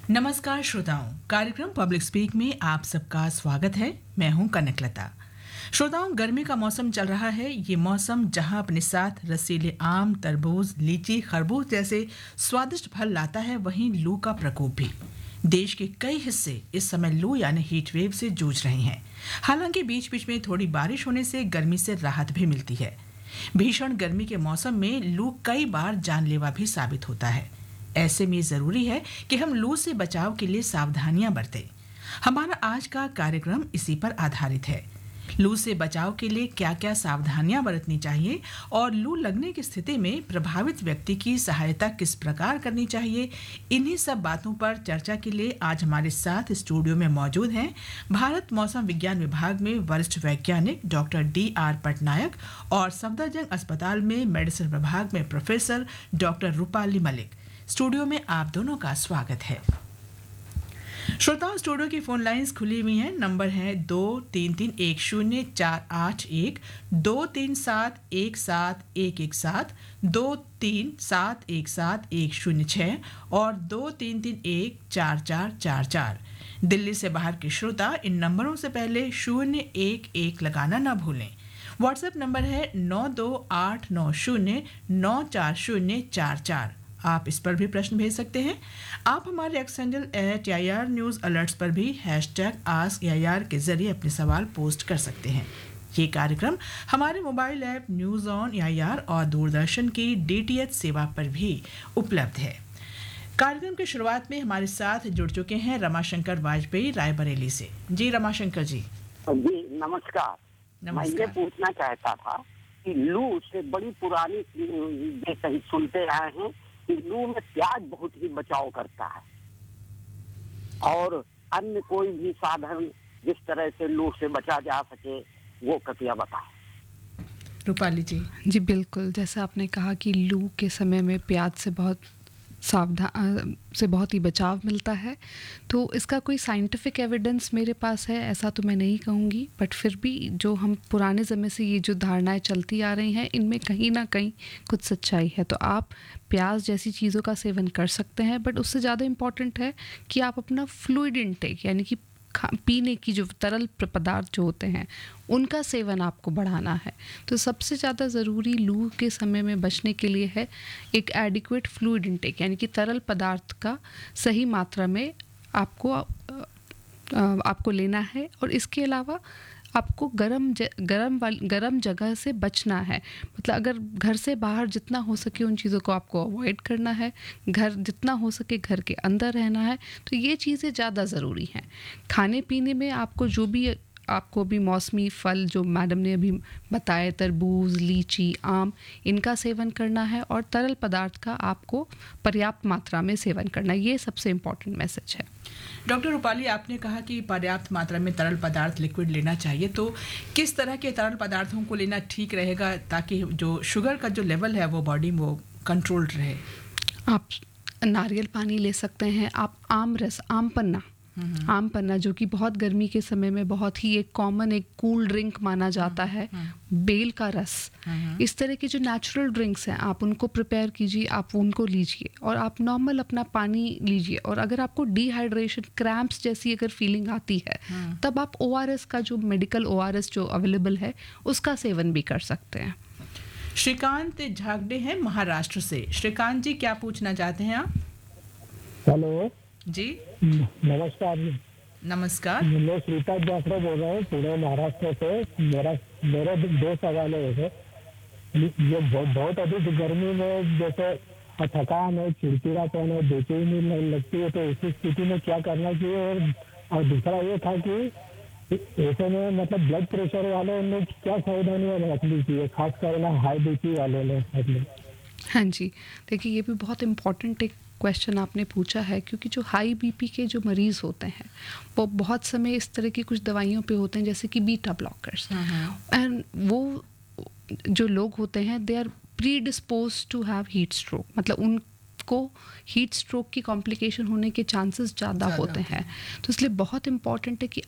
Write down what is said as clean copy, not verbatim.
नमस्कार श्रोताओं, कार्यक्रम पब्लिक स्पीक में आप सबका स्वागत है। मैं हूं कनकलता। श्रोताओं, गर्मी का मौसम चल रहा है। ये मौसम जहां अपने साथ रसीले आम, तरबूज, लीची, खरबूज जैसे स्वादिष्ट फल लाता है, वहीं लू का प्रकोप भी। देश के कई हिस्से इस समय लू यानी हीट वेव से जूझ रहे हैं। हालांकि बीच बीच में थोड़ी बारिश होने से गर्मी से राहत भी मिलती है। भीषण गर्मी के मौसम में लू कई बार जानलेवा भी साबित होता है। ऐसे में जरूरी है कि हम लू से बचाव के लिए सावधानियां बरतें। हमारा आज का कार्यक्रम इसी पर आधारित है। लू से बचाव के लिए क्या क्या सावधानियां बरतनी चाहिए और लू लगने की स्थिति में प्रभावित व्यक्ति की सहायता किस प्रकार करनी चाहिए, इन्हीं सब बातों पर चर्चा के लिए आज हमारे साथ स्टूडियो में मौजूद हैं भारत मौसम विज्ञान विभाग में वरिष्ठ वैज्ञानिक डॉक्टर D.R. पटनायक और सफदरजंग अस्पताल में मेडिसिन विभाग में professor doctor Rupali Malik. Studio में आप दोनों का स्वागत है। श्रोताओं, स्टूडियो की फोन लाइंस खुली हुई हैं। नंबर है 23310481, 23717117, 23717106 और 23314444। दिल्ली से बाहर के श्रोता इन नंबरों से पहले 011 लगाना ना भूलें। व्हाट्सएप नंबर है 9289094044। आप इस पर भी प्रश्न भेज सकते हैं। आप हमारे x handle @AIR news alerts पर भी #AskAIR के जरिए अपने सवाल पोस्ट कर सकते हैं। ये कार्यक्रम हमारे mobile app news on AIR और दूरदर्शन की DTH सेवा पर भी उपलब्ध है। कार्यक्रम की शुरुआत में हमारे साथ जुड़ चुके हैं रमाशंकर वाजपेयी रायबरेली से। जी रमाशंकर जी। जी नमस्कार। मैं ये पूछना चाहता था कि लू से बड़ी पुरानी जैसे सुनते आए हैं कि लू में प्याज बहुत ही बचाव करता है, और अन्य कोई भी साधन जिस तरह से लू से बचा जा सके वो कृपया बताएं। रूपाली जी। जी बिल्कुल, जैसा आपने कहा कि लू के समय में प्याज से बहुत ही बचाव मिलता है, तो इसका कोई साइंटिफिक एविडेंस मेरे पास है ऐसा तो मैं नहीं कहूँगी, बट फिर भी जो हम पुराने समय से ये जो धारणाएं चलती आ रही हैं, इनमें कहीं ना कहीं कुछ सच्चाई है। तो आप प्याज जैसी चीज़ों का सेवन कर सकते हैं, बट उससे ज़्यादा इम्पॉर्टेंट है कि आप अपना फ्लूइड इनटेक यानी कि पीने की जो तरल पदार्थ जो होते हैं उनका सेवन आपको बढ़ाना है। तो सबसे ज़्यादा ज़रूरी लू के समय में बचने के लिए है एक एडिक्वेट फ्लूइड इनटेक यानी कि तरल पदार्थ का सही मात्रा में आपको लेना है। और इसके अलावा आपको गरम जगह से बचना है। मतलब अगर घर से बाहर जितना हो सके उन चीज़ों को आपको अवॉइड करना है, घर जितना हो सके घर के अंदर रहना है। तो ये चीज़ें ज़्यादा ज़रूरी हैं। खाने पीने में आपको भी मौसमी फल जो मैडम ने अभी बताए, तरबूज, लीची, आम, इनका सेवन करना है और तरल पदार्थ का आपको पर्याप्त मात्रा में सेवन करना है। ये सबसे इम्पॉर्टेंट मैसेज है। डॉक्टर रूपाली, आपने कहा कि पर्याप्त मात्रा में तरल पदार्थ लिक्विड लेना चाहिए, तो किस तरह के तरल पदार्थों को लेना ठीक रहेगा ताकि जो शुगर का जो लेवल है वो बॉडी में वो कंट्रोल्ड रहे? आप नारियल पानी ले सकते हैं, आप आम पन्ना जो कि बहुत गर्मी के समय में बहुत ही एक कॉमन एक कूल ड्रिंक माना जाता है, बेल का रस, इस तरह के जो नेचुरल ड्रिंक्स हैं आप उनको प्रिपेयर कीजिए, आप उनको लीजिए और आप नॉर्मल अपना पानी लीजिए। और अगर आपको डिहाइड्रेशन, क्रैम्प्स जैसी अगर फीलिंग आती है तब आप ORS का जो मेडिकल ORS जो अवेलेबल है उसका सेवन भी कर सकते हैं। श्रीकांत झागड़े हैं महाराष्ट्र से। श्रीकांत जी, क्या पूछना चाहते हैं आप? हेलो जी नमस्कार। नमस्कार। मैं श्रीकांत जाफरा बोल रहा हूँ पुणे महाराष्ट्र से। मेरे 2 सवाल है। ये बहुत अधिक गर्मी में जैसे थकान है, चिड़चिड़ापन है, बेचैनी लगती है, तो उस स्थिति में क्या करना चाहिए? और दूसरा ये था कि ऐसे में मतलब ब्लड प्रेशर वालों ने क्या सावधानियां रखनी चाहिए, खासकर हाई बीपी वालों ने? हाँ जी, देखिए ये भी बहुत इम्पोर्टेंट एक क्वेश्चन आपने पूछा है, क्योंकि जो हाई बीपी के जो मरीज़ होते हैं वो बहुत समय इस तरह की कुछ दवाइयों पे होते हैं जैसे कि बीटा ब्लॉकर्स, एंड वो जो लोग होते हैं they are pre dispose to have heat stroke, मतलब उनको हीट स्ट्रोक की कॉम्प्लिकेशन होने के चांसेस ज़्यादा होते हैं। तो इसलिए बहुत इम्पॉर्टेंट है कि